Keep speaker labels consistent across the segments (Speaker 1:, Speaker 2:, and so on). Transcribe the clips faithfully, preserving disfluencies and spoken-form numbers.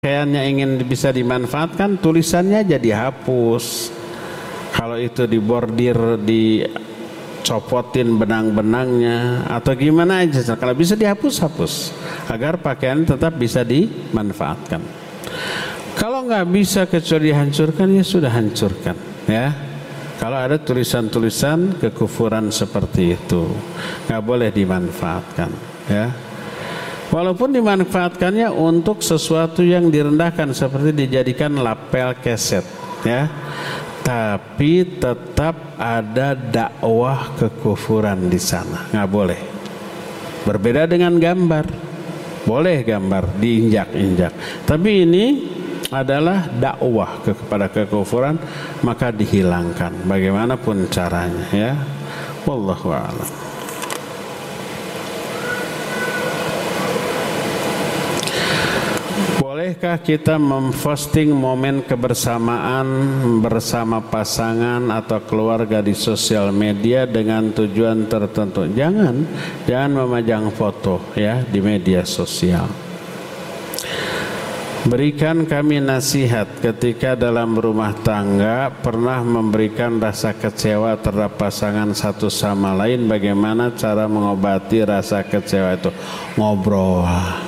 Speaker 1: pakaiannya ingin bisa dimanfaatkan, tulisannya jadi hapus. Kalau itu dibordir, dicopotin benang-benangnya atau gimana aja, kalau bisa dihapus-hapus agar pakaian tetap bisa dimanfaatkan. Kalau nggak bisa kecuali dihancurkan, ya sudah hancurkan ya. Kalau ada tulisan-tulisan kekufuran seperti itu, nggak boleh dimanfaatkan ya. Walaupun dimanfaatkannya untuk sesuatu yang direndahkan seperti dijadikan lapel keset ya, tapi tetap ada dakwah kekufuran di sana, nggak boleh. Berbeda dengan gambar, boleh gambar diinjak-injak, tapi ini adalah dakwah kepada kekufuran, maka dihilangkan bagaimanapun caranya ya. Wallahu a'lam. Bolehkah kita memposting momen kebersamaan bersama pasangan atau keluarga di sosial media dengan tujuan tertentu? Jangan, jangan memajang foto ya di media sosial. Berikan kami nasihat ketika dalam rumah tangga pernah memberikan rasa kecewa terhadap pasangan satu sama lain. Bagaimana cara mengobati rasa kecewa itu? Ngobrol.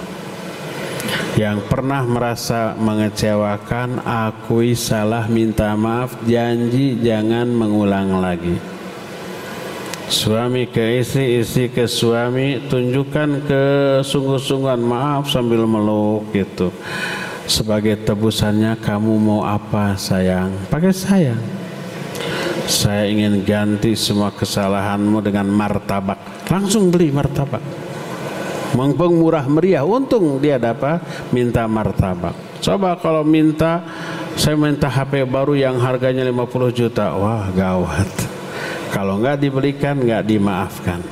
Speaker 1: Yang pernah merasa mengecewakan, akui salah, minta maaf, janji jangan mengulang lagi. Suami ke istri, istri ke suami, tunjukkan kesungguh-sungguhan, maaf sambil meluk gitu. Sebagai tebusannya, kamu mau apa sayang? Pakai sayang. Saya ingin ganti semua kesalahanmu dengan martabak. Langsung beli martabak. Mumpung murah meriah, untung dia dapat minta martabak. Coba kalau minta, saya minta H P baru yang harganya lima puluh juta, wah gawat. Kalau nggak dibelikan, nggak dimaafkan.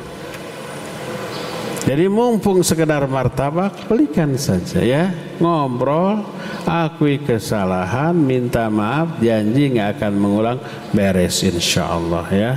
Speaker 1: Jadi mumpung sekedar martabak, belikan saja ya. Ngobrol, akui kesalahan, minta maaf, janji nggak akan mengulang, beres insya Allah ya.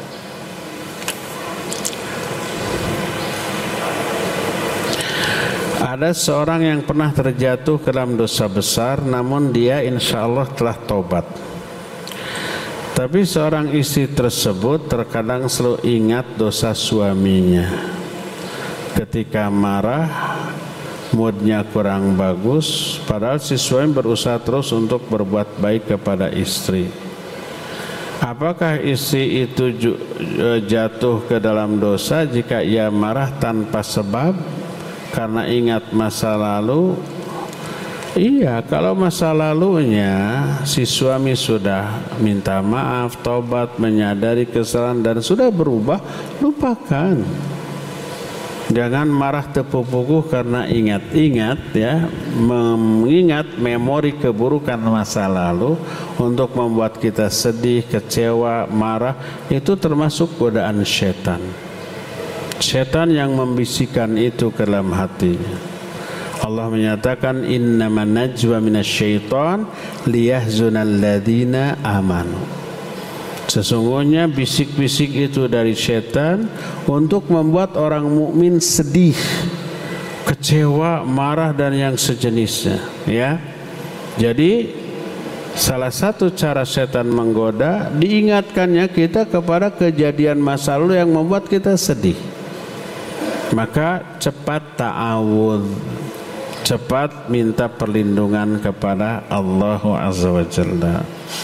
Speaker 1: Ada seorang yang pernah terjatuh ke dalam dosa besar, namun dia insya Allah telah tobat. Tapi seorang istri tersebut terkadang selalu ingat dosa suaminya. Ketika marah, moodnya kurang bagus, padahal si suami berusaha terus untuk berbuat baik kepada istri. Apakah istri itu jatuh ke dalam dosa jika ia marah tanpa sebab? Karena ingat masa lalu. Iya, kalau masa lalunya si suami sudah minta maaf, tobat, menyadari kesalahan dan sudah berubah, lupakan. Jangan marah tepu-pukuh karena ingat-ingat ya, mengingat memori keburukan masa lalu untuk membuat kita sedih, kecewa, marah, itu termasuk godaan setan. Setan yang membisikkan itu ke dalam hatinya. Allah menyatakan innaman najwa minasyaiton liyahzunal ladzina amanu. Sesungguhnya bisik-bisik itu dari setan untuk membuat orang mukmin sedih, kecewa, marah dan yang sejenisnya ya. Jadi salah satu cara setan menggoda, diingatkannya kita kepada kejadian masa lalu yang membuat kita sedih. Maka cepat ta'awudz, cepat minta perlindungan kepada Allah Azza wa Jalla.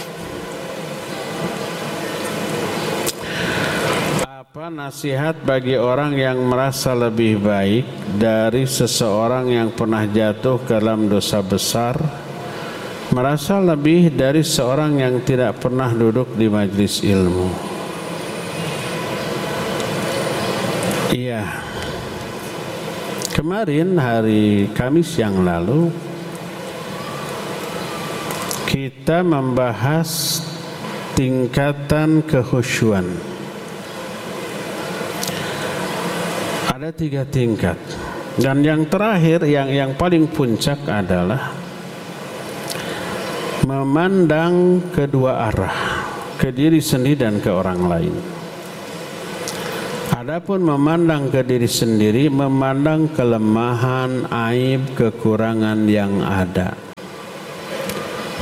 Speaker 1: Apa nasihat bagi orang yang merasa lebih baik dari seseorang yang pernah jatuh ke dalam dosa besar, merasa lebih dari seorang yang tidak pernah duduk di majelis ilmu? Iya. Kemarin hari Kamis yang lalu kita membahas tingkatan kehusyuan. Ada tiga tingkat, dan yang terakhir yang yang paling puncak adalah memandang kedua arah, ke diri sendiri dan ke orang lain. Adapun memandang ke diri sendiri, memandang kelemahan, aib, kekurangan yang ada.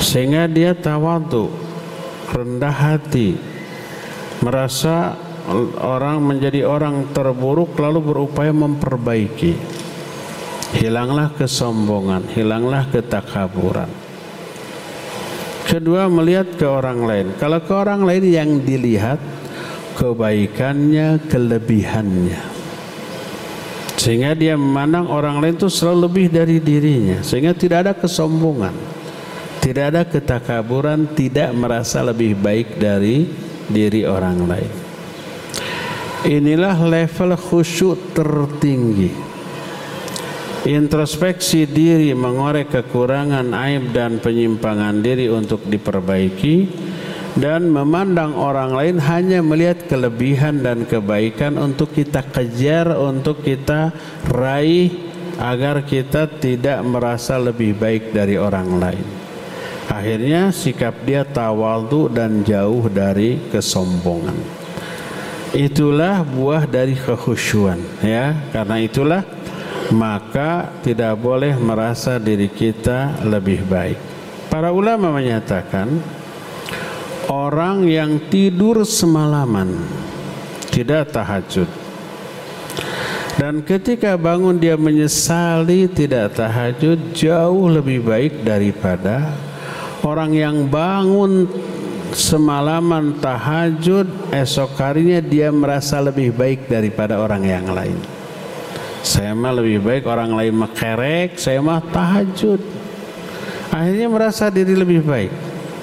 Speaker 1: sehingga dia tawadhu, rendah hati, merasa orang menjadi orang terburuk lalu berupaya memperbaiki. Hilanglah kesombongan, hilanglah ketakaburan. Kedua, melihat ke orang lain. Kalau ke orang lain yang dilihat kebaikannya, kelebihannya, sehingga dia memandang orang lain itu selalu lebih dari dirinya, sehingga tidak ada kesombongan, tidak ada ketakaburan, tidak merasa lebih baik dari diri orang lain. Inilah level khusyuk tertinggi. Introspeksi diri, mengorek kekurangan, aib dan penyimpangan diri untuk diperbaiki, dan memandang orang lain hanya melihat kelebihan dan kebaikan untuk kita kejar, untuk kita raih, agar kita tidak merasa lebih baik dari orang lain. Akhirnya sikap dia tawadhu dan jauh dari kesombongan. Itulah buah dari kekhusyuan, ya. Karena itulah maka tidak boleh merasa diri kita lebih baik. Para ulama menyatakan, orang yang tidur semalaman tidak tahajud, dan ketika bangun dia menyesali tidak tahajud, jauh lebih baik daripada orang yang bangun semalaman tahajud, esok harinya dia merasa lebih baik daripada orang yang lain. Saya mah lebih baik, orang lain mah kerek, saya mah tahajud. Akhirnya merasa diri lebih baik.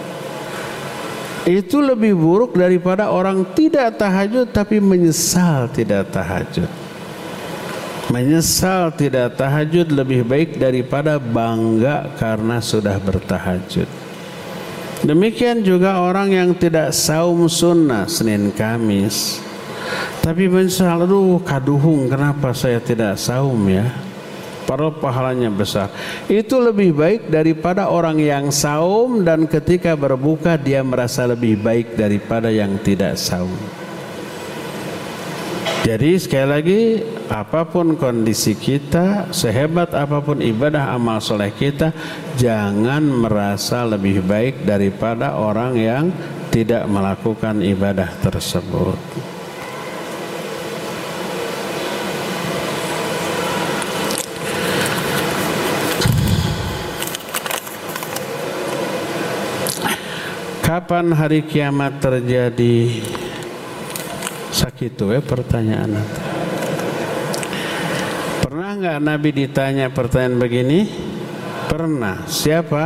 Speaker 1: Itu lebih buruk daripada orang tidak tahajud tapi menyesal tidak tahajud. Menyesal tidak tahajud lebih baik daripada bangga karena sudah bertahajud. Demikian juga orang yang tidak saum sunnah Senin Kamis, tapi menyesal, aduh kaduhung kenapa saya tidak saum ya, padahal pahalanya besar. Itu lebih baik daripada orang yang saum dan ketika berbuka dia merasa lebih baik daripada yang tidak saum. Jadi sekali lagi, apapun kondisi kita, sehebat apapun ibadah amal soleh kita, jangan merasa lebih baik daripada orang yang tidak melakukan ibadah tersebut. Kapan hari kiamat terjadi? Sakitu ya pertanyaan. Pernah nggak Nabi ditanya pertanyaan begini? Pernah. Siapa?